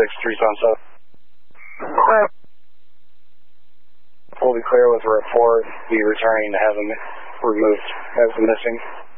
377. We'll be clear with a report. Be returning to have them removed as missing.